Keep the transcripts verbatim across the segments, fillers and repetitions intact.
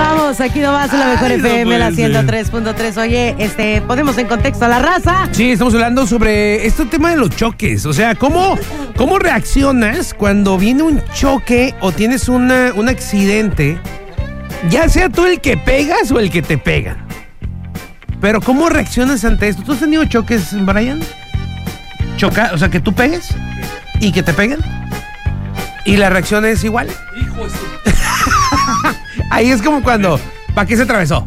Continuamos, aquí nomás en la mejor Ay, F M, no la puede ciento tres punto tres. Oye, este, ponemos en contexto a la raza. Sí, estamos hablando sobre este tema de los choques. O sea, ¿cómo, cómo reaccionas cuando viene un choque o tienes una, un accidente? Ya sea tú el que pegas o el que te pegan. Pero ¿cómo reaccionas ante esto? ¿Tú has tenido choques, Brian? Choca, o sea, que tú pegues y que te peguen. ¿Y la reacción es igual? Hijo de su... Ahí es como cuando, ¿para qué se atravesó?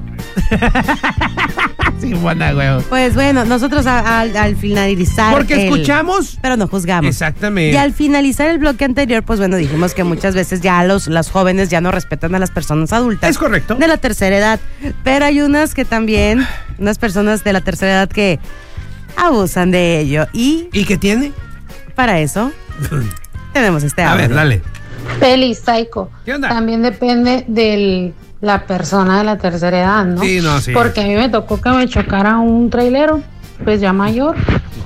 Sí, buena, güey. Pues bueno, nosotros a- al, al finalizar. Porque el- escuchamos. Pero no juzgamos. Exactamente. Y al finalizar el bloque anterior, pues bueno, dijimos que muchas veces ya los, las jóvenes ya no respetan a las personas adultas. Es correcto. De la tercera edad. Pero hay unas que también, unas personas de la tercera edad que abusan de ello. Y ¿Y qué tiene? para eso tenemos este A audio. ver, dale. Feliz, Psycho. ¿Qué onda? También depende de la persona de la tercera edad, ¿no? Sí, no, sí. Porque a mí me tocó que me chocara un trailero, pues ya mayor.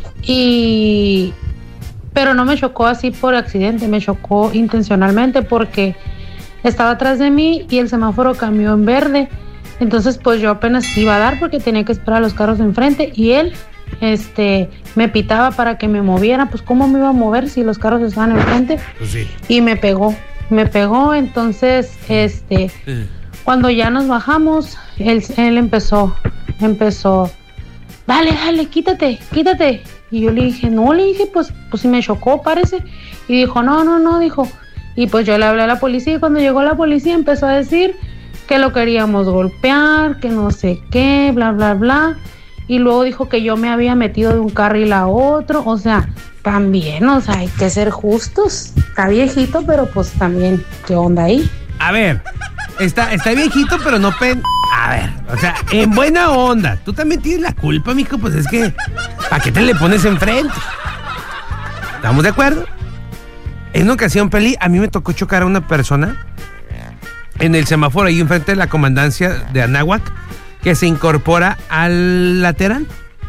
Y... Pero no me chocó así por accidente, me chocó intencionalmente porque estaba atrás de mí y el semáforo cambió en verde. Entonces, pues yo apenas iba a dar porque tenía que esperar a los carros de enfrente y él este, me pitaba para que me moviera. Pues, ¿cómo me iba a mover si los carros estaban enfrente? Pues sí. Y me pegó, me pegó, entonces, este, cuando ya nos bajamos, él, él empezó, empezó, dale, dale, quítate, quítate. Y yo le dije, no, le dije, pues, pues si me chocó, parece. Y dijo, no, no, no, dijo. Y pues yo le hablé a la policía y cuando llegó la policía empezó a decir que lo queríamos golpear, que no sé qué, bla, bla, bla. Y luego dijo que yo me había metido de un carril a otro, o sea, también, o sea, hay que ser justos. Está viejito, pero pues también, ¿qué onda ahí? A ver, está, está viejito, pero no pen... A ver, o sea, en buena onda. Tú también tienes la culpa, mijo, pues es que... ¿Para qué te le pones enfrente? ¿Estamos de acuerdo? En una ocasión, Peli, a mí me tocó chocar a una persona en el semáforo ahí enfrente de la comandancia de Anáhuac, que se incorpora al lateral.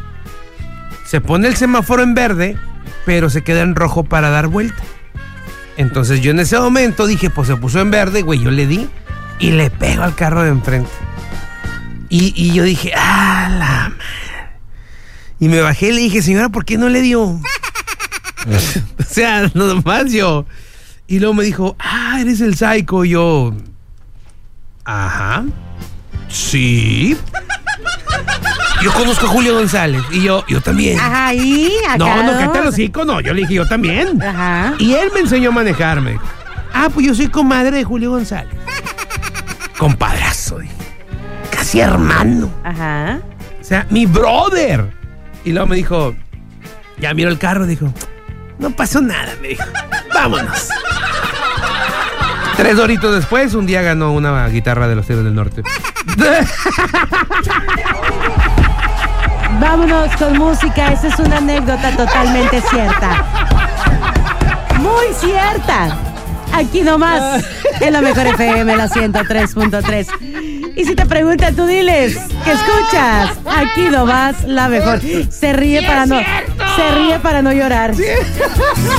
Se pone el semáforo en verde, pero se queda en rojo para dar vuelta. Entonces yo en ese momento dije, pues se puso en verde, güey, yo le di y le pego al carro de enfrente. Y, y yo dije, ah, la madre. Y me bajé y le dije, señora, ¿por qué no le dio? O sea, nomás yo. Y luego me dijo, ah, eres el Psycho. Y yo, ajá, sí. Yo conozco a Julio González. Y yo, yo también. Ajá, y acá. No, no, cállate los hocico, no. Yo le dije, yo también. Ajá. Y él me enseñó a manejarme. Ah, pues yo soy comadre de Julio González. Compadrazo, dije. Casi hermano. Ajá. O sea, mi brother. Y luego me dijo, ya miró el carro, dijo, no pasó nada, me dijo. Vámonos. Tres horitos después, un día ganó una guitarra de los Tigres del Norte. Vámonos con música. Esa es una anécdota totalmente cierta. Muy cierta. Aquí nomás, en la mejor F M, la ciento tres punto tres. Y si te preguntan, tú diles que escuchas. Aquí nomás, la mejor. Se ríe para no, se ríe para no llorar.